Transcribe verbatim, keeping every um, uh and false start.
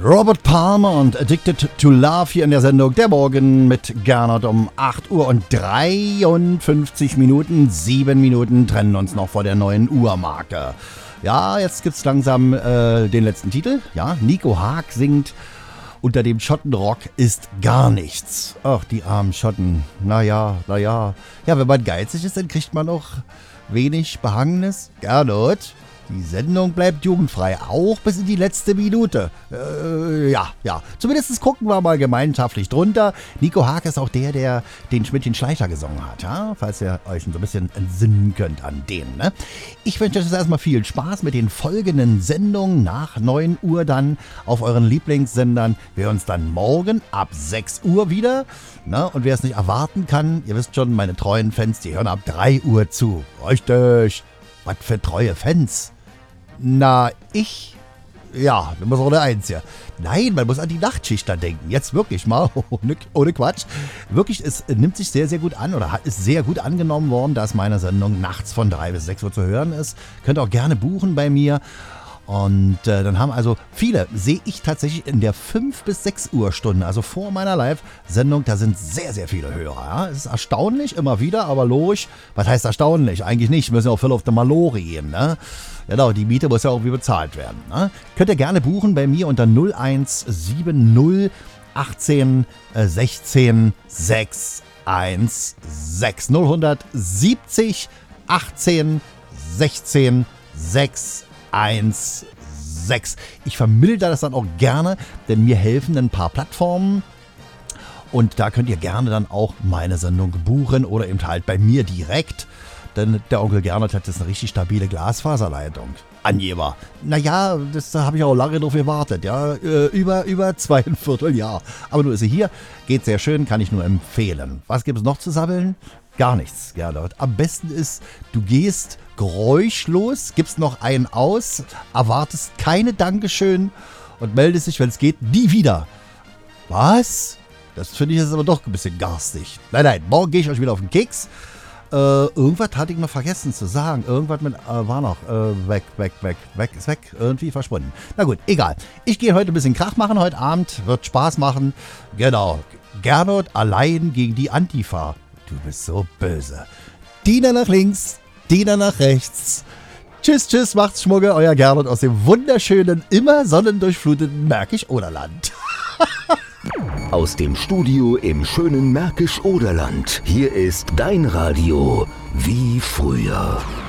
Robert Palmer und Addicted to Love hier in der Sendung Der Morgen mit Gernot um acht Uhr und dreiundfünfzig Minuten. Sieben Minuten trennen uns noch vor der neuen Uhrmarke. Ja, jetzt gibt's langsam äh, den letzten Titel. Ja, Nico Haag singt Unter dem Schottenrock ist gar nichts. Ach, die armen Schotten. Naja, naja. Ja, wenn man geizig ist, dann kriegt man auch wenig Behangenes. Gernot, die Sendung bleibt jugendfrei, auch bis in die letzte Minute. Äh, ja, ja. Zumindest gucken wir mal gemeinschaftlich drunter. Nico Haag ist auch der, der den Schmidtchen-Schleicher gesungen hat, ja? Falls ihr euch so ein bisschen entsinnen könnt an den, ne? Ich wünsche euch jetzt erstmal viel Spaß mit den folgenden Sendungen nach neun Uhr dann auf euren Lieblingssendern. Wir hören uns dann morgen ab sechs Uhr wieder, ne? Und wer es nicht erwarten kann, ihr wisst schon, meine treuen Fans, die hören ab drei Uhr zu. Richtig. Was für treue Fans. Na, ich? Ja, du musst auch der Eins hier. Nein, man muss an die Nachtschichter denken. Jetzt wirklich mal, ohne, ohne Quatsch. Wirklich, es nimmt sich sehr, sehr gut an oder ist sehr gut angenommen worden, dass meine Sendung nachts von drei bis sechs Uhr zu hören ist. Könnt auch gerne buchen bei mir. Und äh, dann haben also viele, sehe ich tatsächlich in der fünf bis sechs Uhr Stunde, also vor meiner Live-Sendung, da sind sehr, sehr viele Hörer. Ja? Es ist erstaunlich, immer wieder, aber logisch. Was heißt erstaunlich? Eigentlich nicht, wir müssen ja auch voll auf der Malore gehen, ne? Genau, die Miete muss ja auch wie bezahlt werden. Ne? Könnt ihr gerne buchen bei mir unter null eins sieben null achtzehn sechzehn sechs eins sechs. null siebzig achtzehn sechzehn sechs eins sechs. Ich vermildere das dann auch gerne, denn mir helfen ein paar Plattformen. Und da könnt ihr gerne dann auch meine Sendung buchen oder eben halt bei mir direkt. Denn der Onkel Gernot hat jetzt eine richtig stabile Glasfaserleitung. Angeber. Naja, das habe ich auch lange drauf gewartet. Ja, über, über zweieinviertel Jahr. Aber nur ist sie hier. Geht sehr schön, kann ich nur empfehlen. Was gibt es noch zu sabbeln? Gar nichts, Gernot. Am besten ist, du gehst geräuschlos, gibst noch einen aus, erwartest keine Dankeschön und meldest dich, wenn es geht, nie wieder. Was? Das finde ich jetzt aber doch ein bisschen garstig. Nein, nein, morgen gehe ich euch wieder auf den Keks. Äh, irgendwas hatte ich noch vergessen zu sagen. Irgendwas mit, äh, war noch äh, weg, weg, weg, weg, ist weg, irgendwie verschwunden. Na gut, egal. Ich gehe heute ein bisschen Krach machen heute Abend, wird Spaß machen. Genau, Gernot allein gegen die Antifa. Du bist so böse. Dina nach links, Dina nach rechts. Tschüss, tschüss, macht's Schmugge, euer Gernot aus dem wunderschönen, immer sonnendurchfluteten Märkisch-Oderland. Aus dem Studio im schönen Märkisch-Oderland. Hier ist dein Radio wie früher.